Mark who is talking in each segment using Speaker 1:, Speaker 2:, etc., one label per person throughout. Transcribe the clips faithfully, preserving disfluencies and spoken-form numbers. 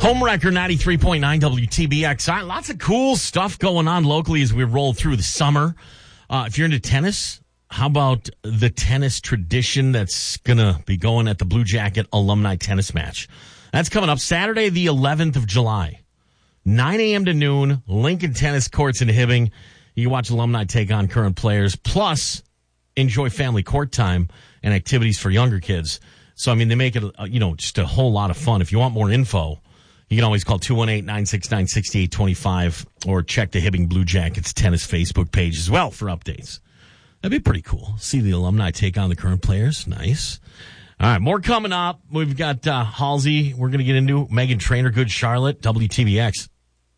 Speaker 1: Homewrecker ninety-three point nine W T B X. Lots of cool stuff going on locally as we roll through the summer. Uh, if you're into tennis, how about the tennis tradition that's going to be going at the Blue Jacket Alumni Tennis Match? That's coming up Saturday, the eleventh of July, nine a.m. to noon, Lincoln Tennis Courts in Hibbing. You can watch alumni take on current players, plus enjoy family court time and activities for younger kids. So, I mean, they make it, you know, just a whole lot of fun. If you want more info, you can always call two one eight, nine six nine, six eight two five or check the Hibbing Blue Jackets tennis Facebook page as well for updates. That'd be pretty cool. See the alumni take on the current players. Nice. All right, more coming up. We've got uh, Halsey. We're going to get into Megan Trainor, Good Charlotte, W T B X.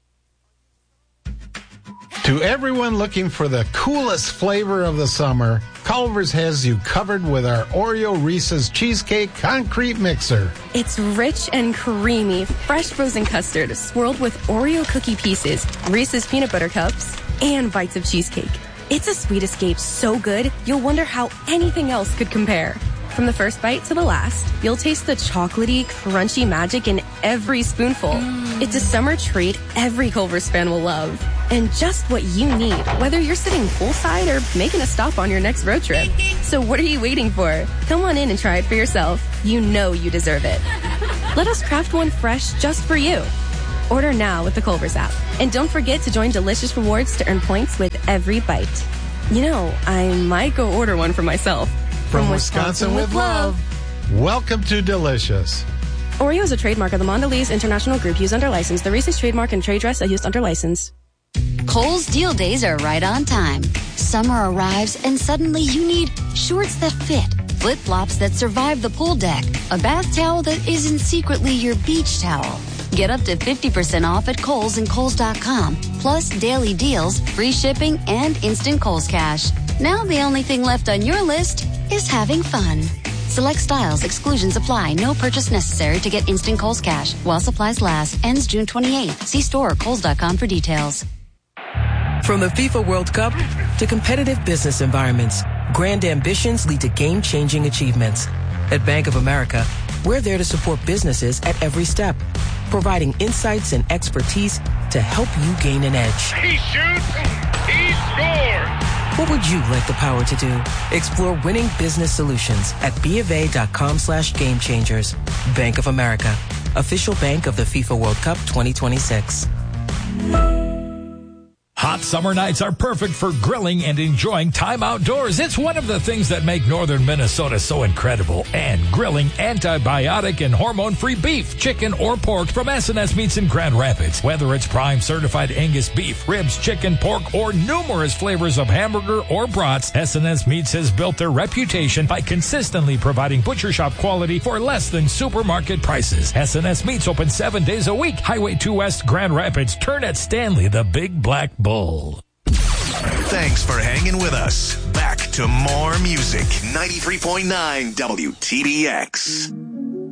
Speaker 2: To everyone looking for the coolest flavor of the summer, Culver's has you covered with our Oreo Reese's Cheesecake Concrete Mixer.
Speaker 3: It's rich and creamy, fresh frozen custard swirled with Oreo cookie pieces, Reese's peanut butter cups, and bites of cheesecake. It's a sweet escape so good, you'll wonder how anything else could compare. From the first bite to the last, you'll taste the chocolatey, crunchy magic in every spoonful. Mm. It's a summer treat every Culver's fan will love. And just what you need, whether you're sitting poolside or making a stop on your next road trip. So what are you waiting for? Come on in and try it for yourself. You know you deserve it. Let us craft one fresh just for you. Order now with the Culver's app. And don't forget to join Delicious Rewards to earn points with every bite. You know, I might go order one for myself.
Speaker 2: From, From Wisconsin, Wisconsin with love. love. Welcome to Delicious.
Speaker 3: Oreo is a trademark of the Mondelez International Group used under license. The Reese's trademark and trade dress are used under license.
Speaker 4: Kohl's deal days are right on time. Summer arrives and suddenly you need shorts that fit, flip-flops that survive the pool deck, a bath towel that isn't secretly your beach towel. Get up to fifty percent off at Kohl's and Kohl's dot com. Plus daily deals, free shipping, and instant Kohl's cash. Now the only thing left on your list is having fun. Select styles, exclusions apply. No purchase necessary to get instant Kohl's cash. While supplies last. Ends June twenty-eighth. See store or Kohl's dot com for details.
Speaker 5: From the FIFA World Cup to competitive business environments, grand ambitions lead to game-changing achievements. At Bank of America, we're there to support businesses at every step, providing insights and expertise to help you gain an edge.
Speaker 6: He shoots, he scores!
Speaker 5: What would you like the power to do? Explore winning business solutions at BofA.com slash game changers. Bank of America, official bank of the FIFA World Cup twenty twenty-six.
Speaker 7: Hot summer nights are perfect for grilling and enjoying time outdoors. It's one of the things that make northern Minnesota so incredible. And grilling antibiotic and hormone-free beef, chicken, or pork from S and S Meats in Grand Rapids. Whether it's prime certified Angus beef, ribs, chicken, pork, or numerous flavors of hamburger or brats, S and S Meats has built their reputation by consistently providing butcher shop quality for less than supermarket prices. S and S Meats open seven days a week. Highway two West, Grand Rapids. Turn at Stanley, the Big Black Bull.
Speaker 8: Thanks for hanging with us. Back to more music. ninety-three point nine W T B X.